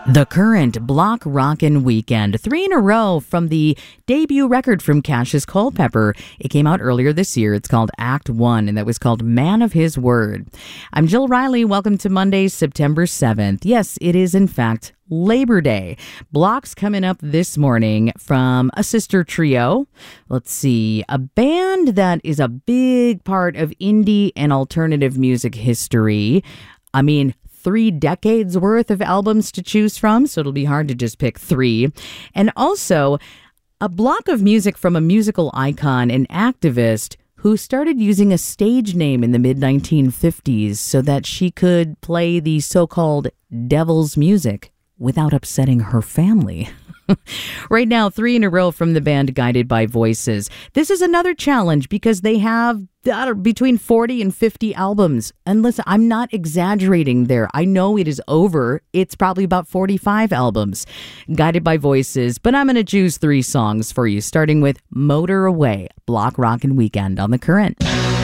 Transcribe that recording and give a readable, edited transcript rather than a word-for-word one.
The Current, Block Rockin' Weekend, 3 in a row from the debut record from Cassius Culpepper. It came out earlier this year. It's called Act One, and that was called Man of His Word. I'm Jill Riley. Welcome to Monday, September 7th. Yes, it is in fact Labor Day. Blocks coming up this morning from a sister trio. Let's see, a band that is a big part of indie and alternative music history. 3 decades worth of albums to choose from, so it'll be hard to just pick 3. And also a block of music from a musical icon and activist who started using a stage name in the mid-1950s so that she could play the so-called devil's music without upsetting her family. Right now, 3 in a row from the band Guided by Voices. This is another challenge because they have between 40 and 50 albums. And listen, I'm not exaggerating there. I know it is over. It's probably about 45 albums. Guided by Voices. But I'm going to choose 3 songs for you, starting with Motor Away, Block Rockin' Weekend on The Current.